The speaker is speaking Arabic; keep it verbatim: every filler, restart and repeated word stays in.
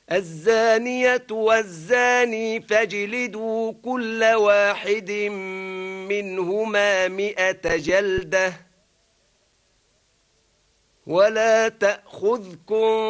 الزانية والزاني فاجلدوا كل واحد منهما مئة جلدة ولا تأخذكم